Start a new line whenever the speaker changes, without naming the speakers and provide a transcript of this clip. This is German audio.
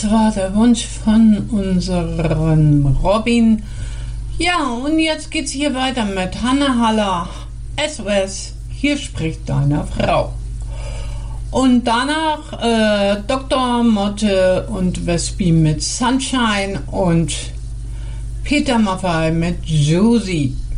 Das war der Wunsch von unserem Robin. Ja, und jetzt geht's hier weiter mit Hanne Haller. SOS, hier spricht deine Frau. Und danach Dr. Motte und Wespi mit Sunshine und Peter Maffay mit Josie.